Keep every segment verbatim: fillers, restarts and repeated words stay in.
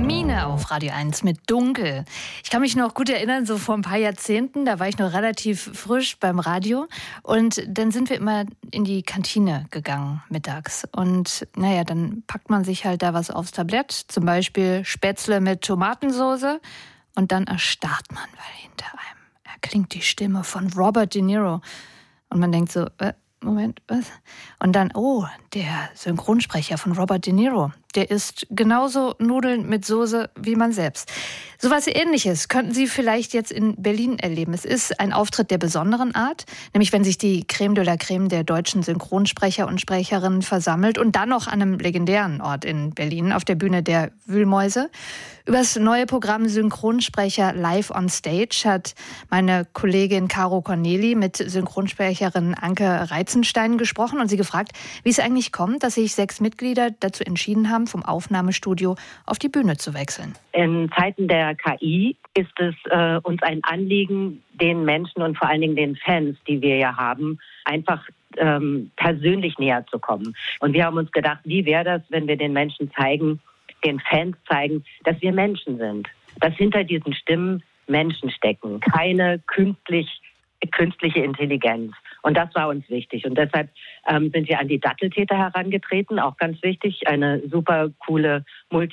Mine auf Radio eins mit Dunkel. Ich kann mich noch gut erinnern, so vor ein paar Jahrzehnten, da war ich noch relativ frisch beim Radio. Und dann sind wir immer in die Kantine gegangen mittags. Und naja, dann packt man sich halt da was aufs Tablett, zum Beispiel Spätzle mit Tomatensauce. Und dann erstarrt man, weil hinter einem erklingt die Stimme von Robert De Niro. Und man denkt so, äh, Moment, was? Und dann, oh, der Synchronsprecher von Robert De Niro, der isst genauso Nudeln mit Soße wie man selbst. So was Ähnliches könnten Sie vielleicht jetzt in Berlin erleben. Es ist ein Auftritt der besonderen Art, nämlich wenn sich die Creme de la Creme der deutschen Synchronsprecher und Sprecherinnen versammelt und dann noch an einem legendären Ort in Berlin auf der Bühne der Wühlmäuse. Über das neue Programm Synchronsprecher Live on Stage hat meine Kollegin Caro Corneli mit Synchronsprecherin Anke Reizenstein gesprochen und sie gefragt, wie es eigentlich kommt, dass sich sechs Mitglieder dazu entschieden haben, vom Aufnahmestudio auf die Bühne zu wechseln. In Zeiten der K I ist es äh, uns ein Anliegen, den Menschen und vor allen Dingen den Fans, die wir ja haben, einfach ähm, persönlich näher zu kommen. Und wir haben uns gedacht, wie wäre das, wenn wir den Menschen zeigen, den Fans zeigen, dass wir Menschen sind. Dass hinter diesen Stimmen Menschen stecken. Keine künstlich, künstliche Intelligenz. Und das war uns wichtig. Und deshalb ähm, sind wir an die Datteltäter herangetreten. Auch ganz wichtig, eine super coole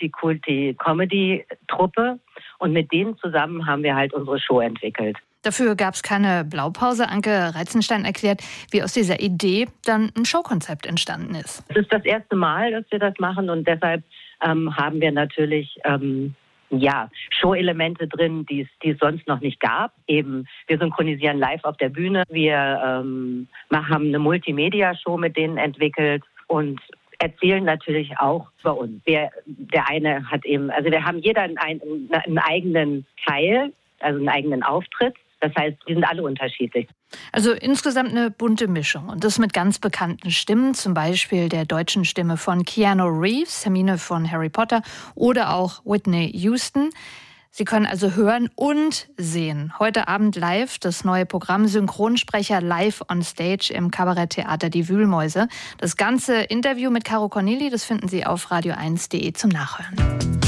Multikulti-Comedy-Truppe. Und mit denen zusammen haben wir halt unsere Show entwickelt. Dafür gab es keine Blaupause. Anke Reizenstein erklärt, wie aus dieser Idee dann ein Showkonzept entstanden ist. Es ist das erste Mal, dass wir das machen und deshalb ähm, haben wir natürlich ähm, ja, Show-Elemente drin, die es sonst noch nicht gab. Eben, wir synchronisieren live auf der Bühne. Wir ähm, haben eine Multimedia-Show mit denen entwickelt und erzählen natürlich auch über uns. Wir, der eine hat eben, also wir haben jeder einen, einen eigenen Teil, also einen eigenen Auftritt. Das heißt, die sind alle unterschiedlich. Also insgesamt eine bunte Mischung. Und das mit ganz bekannten Stimmen, zum Beispiel der deutschen Stimme von Keanu Reeves, Hermine von Harry Potter oder auch Whitney Houston. Sie können also hören und sehen. Heute Abend live das neue Programm Synchronsprecher Live on Stage im Kabaretttheater Die Wühlmäuse. Das ganze Interview mit Caro Corneli, das finden Sie auf radio eins punkt de zum Nachhören.